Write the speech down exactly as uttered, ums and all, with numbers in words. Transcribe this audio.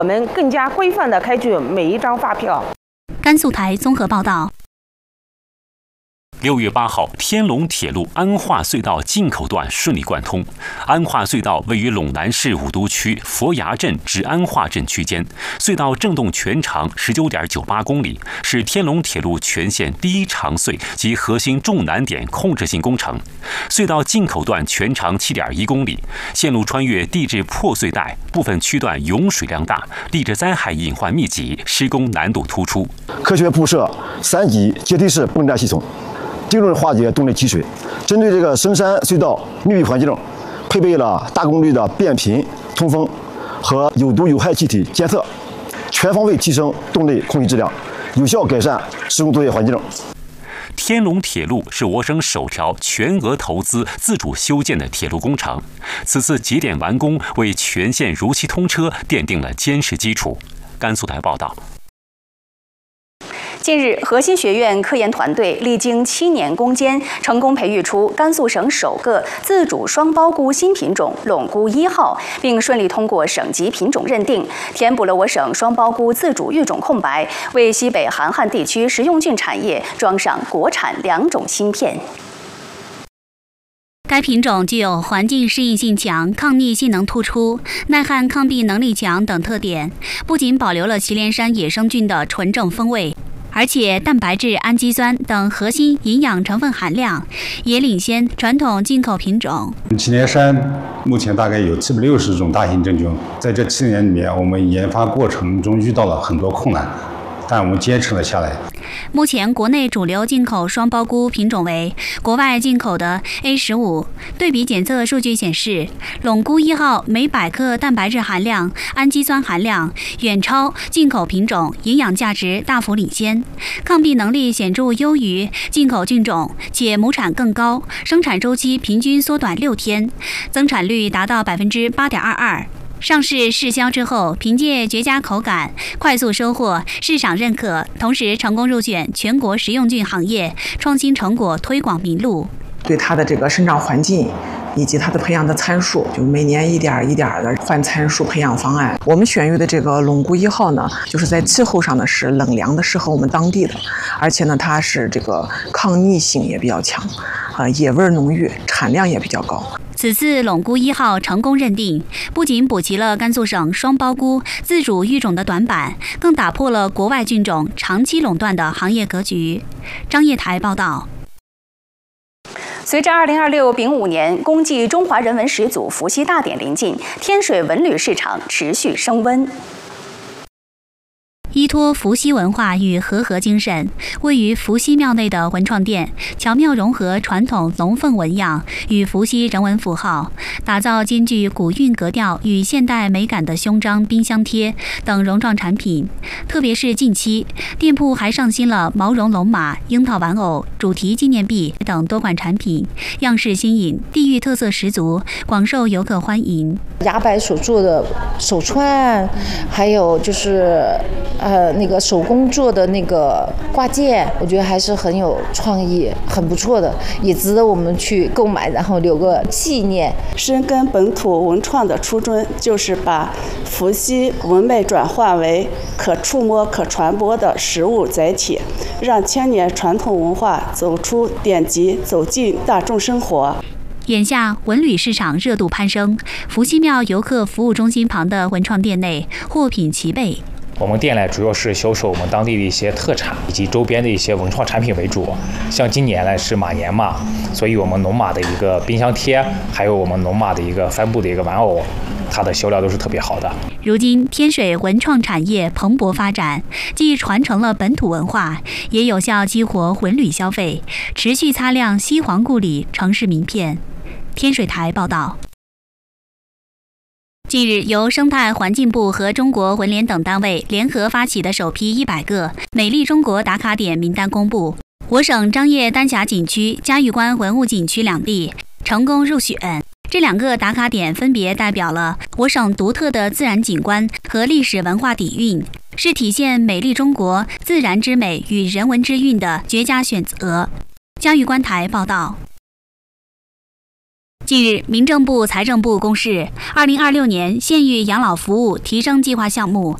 我们更加规范地开具每一张发票。 甘肃台综合报道。 六月八号，天龙铁路安化隧道进口段顺利贯通。安化隧道位于陇南市武都区佛崖镇至安化镇区间，隧道正洞全长十九点九八公里，是天龙铁路全线第一长隧及核心重难点控制性工程。隧道进口段全长七点一公里，线路穿越地质破碎带，部分区段涌水量大，地质灾害隐患密集，施工难度突出。 科学铺设三级阶梯式泵站系统，精准化解洞内积水。针对这个深山隧道密闭环境，配备了大功率的变频通风和有毒有害气体监测，全方位提升洞内空气质量，有效改善施工作业环境。 天龙铁路是我省首条全额投资自主修建的铁路工程，此次节点完工，为全线如期通车奠定了坚实基础。甘肃台报道。 近日，核心学院科研团队历经七年攻坚，成功培育出甘肃省首个自主双苞菇新品种“陇菇一号”，并顺利通过省级品种认定，填补了我省双苞菇自主育种空白，为西北寒旱地区食用菌产业装上国产良种芯片。该品种具有环境适应性强、抗逆性能突出、耐旱抗病能力强等特点，不仅保留了祁连山野生菌的纯正风味，而且蛋白质、氨基酸等核心营养成分含量也领先传统进口品种。 祁连山目前大概有七百六十种大型真菌，在这七年里面，我们研发过程中遇到了很多困难，但我们坚持了下来。 目前国内主流进口双苞菇品种为国外进口的 A 十五。对比检测数据显示，陇菇一号每百克蛋白质含量、氨基酸含量远超进口品种，营养价值大幅领先，抗病能力显著优于进口菌种，且亩产更高，生产周期平均缩短六天，增产率达到百分之八点二二。上市试销之后，凭借绝佳口感，快速收获市场认可，同时成功入选全国食用菌行业创新成果推广名录。 对它的这个生长环境以及它的培养的参数，就每年一点一点的换参数培养方案。我们选育的这个陇菇一号呢，就是在气候上呢是冷凉的，适合我们当地的，而且呢它是这个抗逆性也比较强，啊、呃、野味浓郁，产量也比较高。 此次陇菇一号成功认定，不仅补齐了甘肃省双苞菇自主育种的短板，更打破了国外菌种长期垄断的行业格局。张掖台报道。随着二零二六丙午年公祭中华人文始祖伏羲大典临近，天水文旅市场持续升温。依托伏羲文化与和合精神，位于伏羲庙内的文创店巧妙融合传统龙凤纹样与伏羲人文符号，打造兼具古韵格调与现代美感的胸章、冰箱贴等融创产品。特别是近期，店铺还上新了毛绒龙马、樱桃玩偶、主题纪念币等多款产品，样式新颖，地域特色十足，广受游客欢迎。 牙白所做的手串，还有就是呃，那个手工做的那个挂件，我觉得还是很有创意，很不错的，也值得我们去购买，然后留个纪念。 深耕本土文创的初衷，就是把伏羲文脉转化为可触摸、可传播的实物载体，让千年传统文化走出典籍，走进大众生活。 眼下文旅市场热度攀升，伏羲庙游客服务中心旁的文创店内货品齐备。 我们店呢主要是销售我们当地的一些特产以及周边的一些文创产品为主。像今年呢是马年嘛，所以我们龙马的一个冰箱贴，还有我们龙马的一个帆布的一个玩偶，它的销量都是特别好的。 如今天水文创产业蓬勃发展，既传承了本土文化，也有效激活文旅消费，持续擦亮西皇故里城市名片。天水台报道。近日，由生态环境部和中国文联等单位联合发起的首批一百个美丽中国打卡点名单公布，我省张掖丹霞景区、嘉峪关文物景区两地成功入选。这两个打卡点分别代表了我省独特的自然景观和历史文化底蕴，是体现美丽中国自然之美与人文之韵的绝佳选择。嘉峪关台报道。 近日，民政部、财政部公示二零二六年县域养老服务提升计划项目